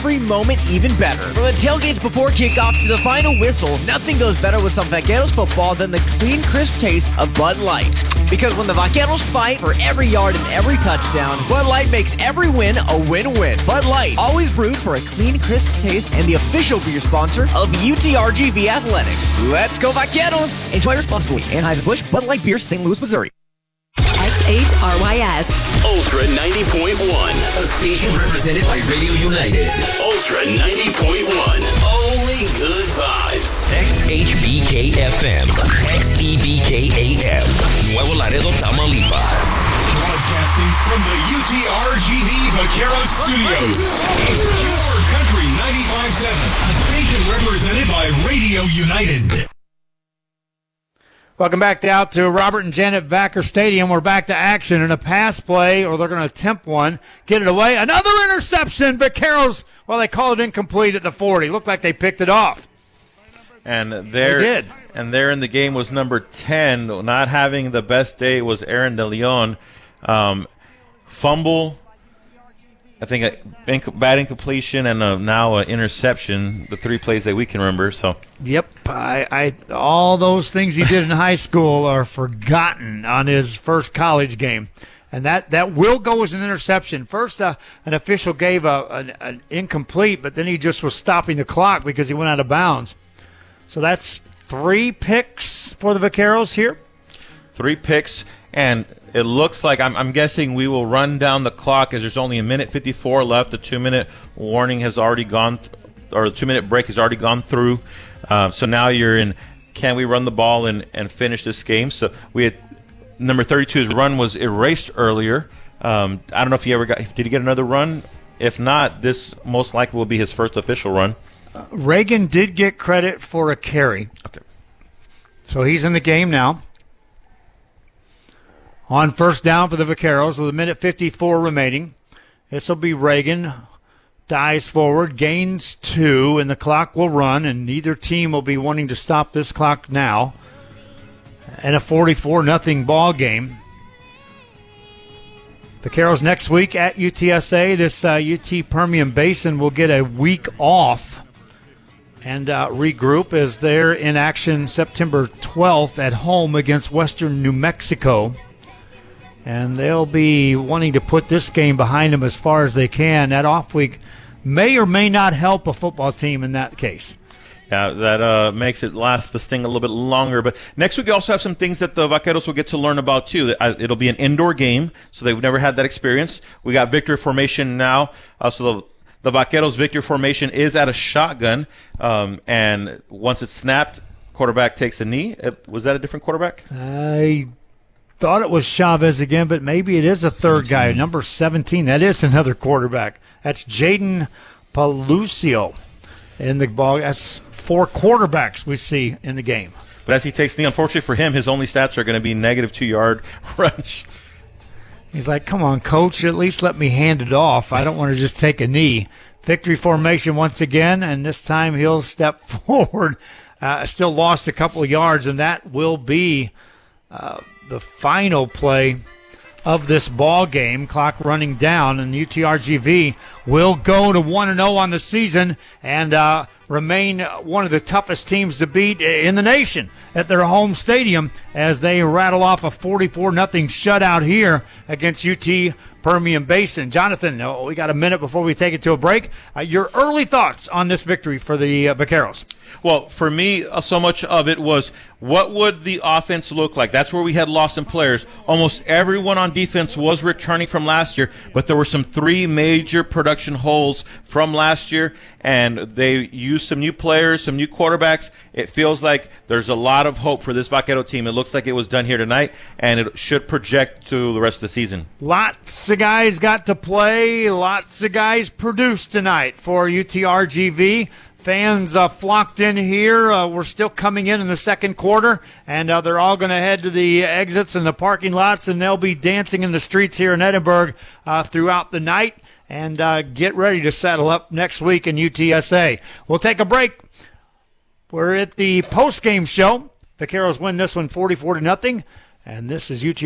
every moment even better. From the tailgates before kickoff to the final whistle, nothing goes better with some Vaqueros football than the clean, crisp taste of Bud Light. Because when the Vaqueros fight for every yard and every touchdown, Bud Light makes every win a win-win. Bud Light, always brewed for a clean, crisp taste, and the official beer sponsor of UTRGV Athletics. Let's go Vaqueros! Enjoy responsibly. Anheuser-Busch, Bud Light Beer, St. Louis, Missouri. XHRYS. Ultra 90.1. A station represented by Radio United. Ultra 90.1. Only good vibes. XHBK-FM. XEBK-AM. Nuevo Laredo, Tamaulipas. Broadcasting from the UTRGV Vaqueros Studios. It's Your Country 95.7. A station represented by Radio United. Welcome back out to Robert and Janet Vacker Stadium. We're back to action in a pass play, or they're going to attempt one, get it away. Another interception. Vaqueros, well, they call it incomplete at the 40. Looked like they picked it off. And there, they did. And there in the game was number 10. Not having the best day was Aaron De Leon. Fumble, I think a bad incompletion, and now an interception, the three plays that we can remember. So. Yep, I all those things he did in high school are forgotten on his first college game. And that will go as an interception. First, an official gave an incomplete, but then he just was stopping the clock because he went out of bounds. So that's 3 picks for the Vaqueros here. 3 picks, and it looks like, I'm guessing we will run down the clock as there's only a minute 54 left. The 2-minute warning has already gone, or the 2-minute break has already gone through. So now you're in, can we run the ball and finish this game? So we had number 32's run was erased earlier. I don't know if he did he get another run? If not, this most likely will be his first official run. Reagan did get credit for a carry. Okay. So he's in the game now. On first down for the Vaqueros with a minute 54 remaining. This will be Reagan. Dives forward, gains 2, and the clock will run, and neither team will be wanting to stop this clock now. And a 44-0 ball game. Vaqueros next week at UTSA. This UT Permian Basin will get a week off and regroup as they're in action September 12th at home against Western New Mexico. And they'll be wanting to put this game behind them as far as they can. That off week may or may not help a football team in that case. Yeah, that makes it last this thing a little bit longer. But next week we also have some things that the Vaqueros will get to learn about, too. It'll be an indoor game, so they've never had that experience. We got victory formation now. So the Vaqueros victory formation is at a shotgun. And once it's snapped, quarterback takes a knee. Was that a different quarterback? I thought it was Chavez again, but maybe it is a third 17. guy, number 17. That is another quarterback. That's Jaden Palucio in the ball. That's 4 quarterbacks we see in the game. But as he takes the, unfortunately for him, his only stats are going to be negative 2-yard rush. He's like, come on, coach, at least let me hand it off. I don't want to just take a knee. Victory formation once again, and this time he'll step forward. Still lost a couple of yards, and that will be the final play of this ball game. Clock running down, and UTRGV will go to 1-0 on the season and remain one of the toughest teams to beat in the nation at their home stadium as they rattle off a 44-0 shutout here against UT Permian Basin. Jonathan, we got a minute before we take it to a break. Your early thoughts on this victory for the Vaqueros? Well, for me, so much of it was, what would the offense look like? That's where we had lost some players. Almost everyone on defense was returning from last year, but there were some 3 major production holes from last year, and they used some new players, some new quarterbacks. It feels like there's a lot of hope for this Vaquero team. It looks like it was done here tonight, and it should project to the rest of the season. Lots of guys got to play. Lots of guys produced tonight for UTRGV. Fans flocked in here. We're still coming in the second quarter, and they're all going to head to the exits and the parking lots, and they'll be dancing in the streets here in Edinburgh throughout the night, and get ready to settle up next week in UTSA. We'll take a break. We're at the post-game show. Vaqueros win this one 44-0, and this is UTRGV.